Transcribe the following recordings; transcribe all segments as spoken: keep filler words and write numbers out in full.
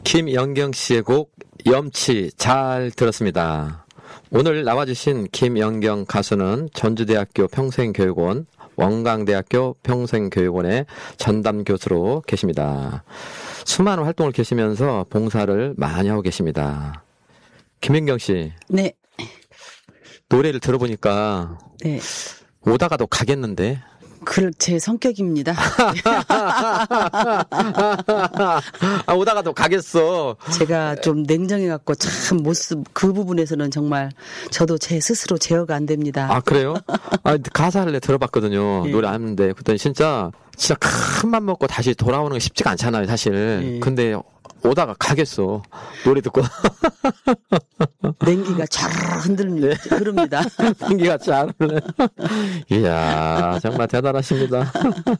김연경 씨의 곡 염치 잘 들었습니다. 오늘 나와주신 김연경 가수는 전주대학교 평생교육원, 원광대학교 평생교육원의 전담 교수로 계십니다. 수많은 활동을 계시면서 봉사를 많이 하고 계십니다. 김연경 씨. 네. 노래를 들어보니까 네. 오다가도 가겠는데. 그 제 성격입니다. 아, 오다가도 가겠어. 제가 좀 냉정해갖고 참 모습 그 부분에서는 정말 저도 제 스스로 제어가 안 됩니다. 아 그래요? 아 가사를 들어봤거든요. 네. 노래 아는데 그랬더니 진짜 진짜 큰 맘 먹고 다시 돌아오는 게 쉽지가 않잖아요, 사실. 네. 근데 오다가 가겠어. 노래 듣고. 냉기가 잘 흔들립니다. 네. 흐릅니다. 냉기가 잘 흐르네. 이야, 정말 대단하십니다.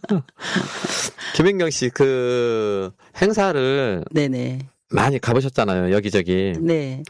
김연경 씨, 그 행사를 네네. 많이 가보셨잖아요, 여기저기. 네.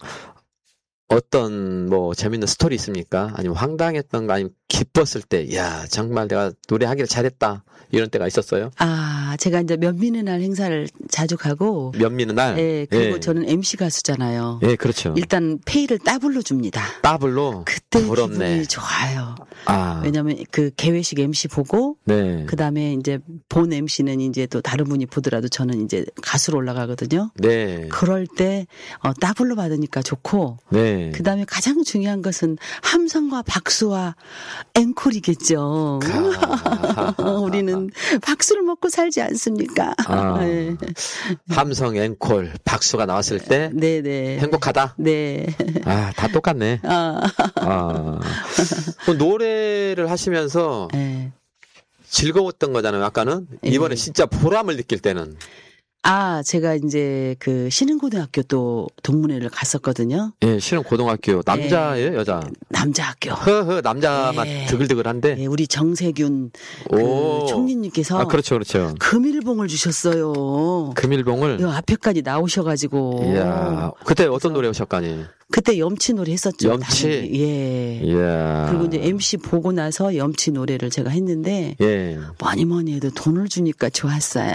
어떤 뭐 재밌는 스토리 있습니까? 아니면 황당했던 거 아니면 기뻤을 때, 야 정말 내가 노래하기를 잘했다 이런 때가 있었어요? 아, 제가 이제 면미는 날 행사를 자주 가고. 면미는 날? 예, 그리고 예. 저는 엠씨 가수잖아요. 예, 그렇죠. 일단 페이를 더블로 줍니다. 더블로? 그때 부럽네. 기분이 좋아요. 아. 왜냐면 그 개회식 엠씨 보고. 네. 그 다음에 이제 본 엠씨는 이제 또 다른 분이 보더라도 저는 이제 가수로 올라가거든요. 네. 그럴 때 어, 더블로 받으니까 좋고. 네. 그 다음에 가장 중요한 것은 함성과 박수와 앵콜이겠죠. 우리는 박수를 먹고 살지 않습니까? 아, 네. 함성, 앵콜, 박수가 나왔을 때 네네. 행복하다? 네. 아, 다 똑같네. 아. 아. 그럼 노래를 하시면서 네. 즐거웠던 거잖아요, 아까는. 이번에 네. 진짜 보람을 느낄 때는. 아, 제가 이제 그 신흥고등학교 또 동문회를 갔었거든요. 예, 실은 고등학교 남자예요, 여자? 남자 학교. 허허, 남자만 네. 드글드글한데. 네, 우리 정세균 그 오. 총리님께서 아, 그렇죠, 그렇죠. 금일봉을 주셨어요. 금일봉을. 요 앞에까지 나오셔가지고. 이야, 그때 어떤 노래 오셨까니? 그때 염치 노래 했었죠. 염치? 당연히. 예. 이야. 그리고 이제 엠씨 보고 나서 염치 노래를 제가 했는데. 예. 뭐니 뭐니 해도 돈을 주니까 좋았어요.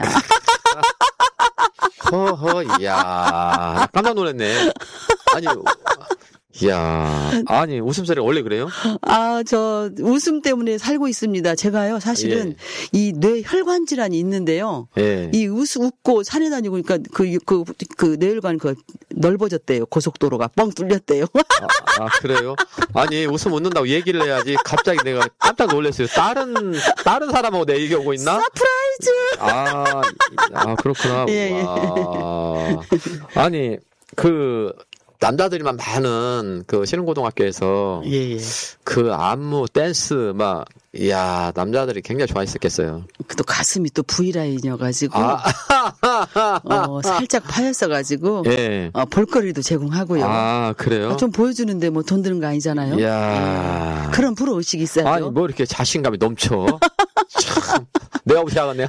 허허, 이야. 깜짝 놀랐네. 아니, 이야. 아니, 웃음소리 원래 그래요? 아, 저 웃음 때문에 살고 있습니다. 제가요, 사실은 예. 이 뇌 혈관 질환이 있는데요. 예. 이 웃, 웃고 산에 다니고 그러니까 그, 그, 그 뇌혈관 그 넓어졌대요. 고속도로가 뻥 뚫렸대요. 아, 아, 그래요? 아니, 웃음 웃는다고 얘기를 해야지. 갑자기 내가 깜짝 놀랐어요. 다른, 다른 사람하고 내 얘기 오고 있나? 서프라이즈! 아, 아, 그렇구나. 예, 예. 와. 아니, 그, 남자들이만 많은 그 신흥고등학교에서 예, 예. 그 안무, 댄스, 막, 이야, 남자들이 굉장히 좋아했었겠어요. 또 가슴이 또 V라인이어가지고, 아, 어, 살짝 파였어가지고, 예. 어, 볼거리도 제공하고요. 아, 그래요? 아, 좀 보여주는데 뭐 돈 드는 거 아니잖아요. 이야. 예. 그런 프로 의식이 있어요. 아니, 뭐 이렇게 자신감이 넘쳐. 참. 내가 무시하겠네.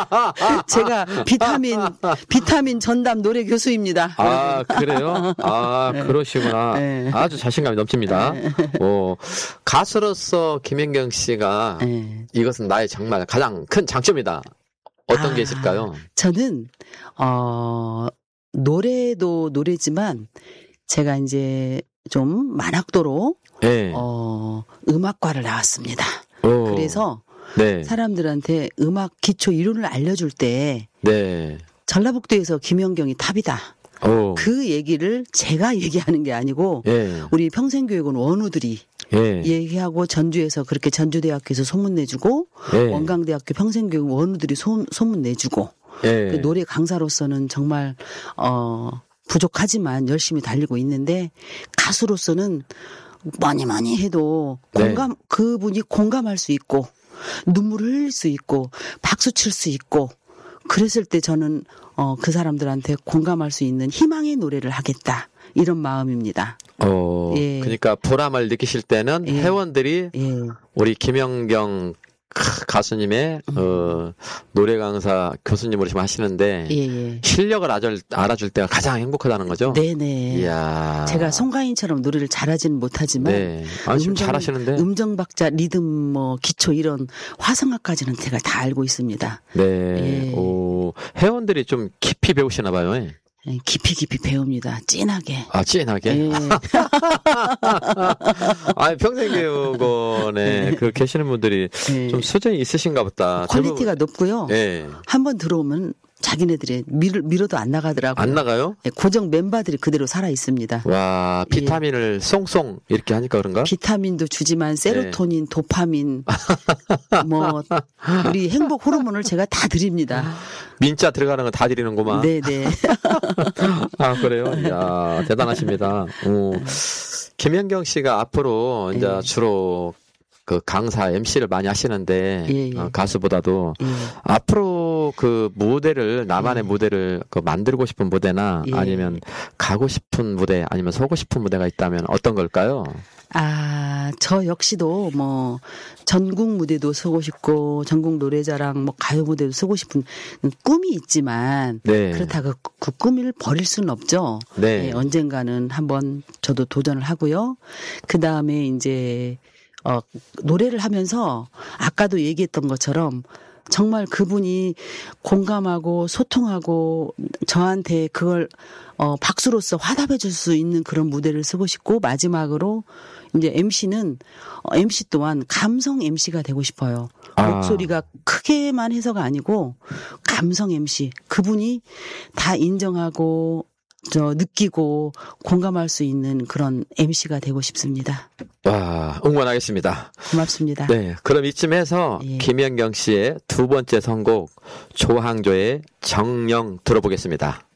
제가 비타민, 비타민 전담 노래 교수입니다. 아, 그래요? 아, 네. 그러시구나. 네. 아주 자신감이 넘칩니다. 네. 어, 가수로서 김연경 씨가 네. 이것은 나의 정말 가장 큰 장점이다. 어떤 아, 게 있을까요? 저는, 어, 노래도 노래지만, 제가 이제 좀 만학도로, 네. 어, 음악과를 나왔습니다. 오. 그래서 네. 사람들한테 음악 기초 이론을 알려줄 때, 네. 전라북도에서 김연경이 탑이다. 오. 그 얘기를 제가 얘기하는 게 아니고, 예. 우리 평생교육원 원우들이 예. 얘기하고 전주에서 그렇게 전주대학교에서 소문내주고, 예. 원광대학교 평생교육 원우들이 소, 소문내주고, 예. 그 노래 강사로서는 정말 어 부족하지만 열심히 달리고 있는데 가수로서는 많이 많이 해도 공감, 네. 그분이 공감할 수 있고 눈물을 흘릴 수 있고 박수 칠 수 있고 그랬을 때 저는 어 그 사람들한테 공감할 수 있는 희망의 노래를 하겠다 이런 마음입니다. 어, 예. 그러니까 보람을 느끼실 때는 예. 회원들이 예. 우리 김연경 가수님의 음. 어, 노래 강사 교수님으로 지금 하시는데 예, 예. 실력을 알아줄, 알아줄 때가 가장 행복하다는 거죠? 네네. 이야. 제가 송가인처럼 노래를 잘하지는 못하지만 네. 아니, 지금 음정, 잘하시는데. 음정 박자, 리듬, 뭐 기초 이런 화성학까지는 제가 다 알고 있습니다. 네. 예. 오, 회원들이 좀 깊이 배우시나 봐요. 예. 깊이 깊이 배웁니다. 진하게. 아, 진하게? 예. 아, 평생교육원에 네. 그 계시는 분들이 네. 좀 수준이 있으신가 보다. 퀄리티가 대부분- 높고요. 예. 한번 들어오면 자기네들이 밀, 밀어도 안 나가더라고요. 안 나가요? 예, 고정 멤버들이 그대로 살아 있습니다. 와, 비타민을 송송 이렇게 하니까 그런가? 비타민도 주지만 세로토닌, 도파민, 뭐 우리 행복 호르몬을 제가 다 드립니다. 민자 들어가는 거 다 드리는구만. 네네. 아, 그래요? 이야, 대단하십니다. 오. 김연경 씨가 앞으로 이제 예. 주로 그 강사 엠씨를 많이 하시는데 예, 예. 어, 가수보다도 예. 앞으로 그 무대를 나만의 예. 무대를 그 만들고 싶은 무대나 예. 아니면 가고 싶은 무대 아니면 서고 싶은 무대가 있다면 어떤 걸까요? 아, 저 역시도 뭐 전국 무대도 서고 싶고 전국 노래자랑 뭐 가요 무대도 서고 싶은 꿈이 있지만 네. 그렇다고 그, 그 꿈을 버릴 수는 없죠. 네. 예, 언젠가는 한번 저도 도전을 하고요. 그 다음에 이제 어, 노래를 하면서 아까도 얘기했던 것처럼 정말 그분이 공감하고 소통하고 저한테 그걸 어, 박수로서 화답해 줄 수 있는 그런 무대를 쓰고 싶고 마지막으로 이제 엠씨는 어, 엠씨 또한 감성 엠씨가 되고 싶어요. 아. 목소리가 크게만 해서가 아니고 감성 엠씨 그분이 다 인정하고 저 느끼고 공감할 수 있는 그런 엠씨가 되고 싶습니다. 와, 응원하겠습니다. 고맙습니다. 네, 그럼 이쯤에서 예. 김연경 씨의 두 번째 선곡 조항조의 정령 들어보겠습니다.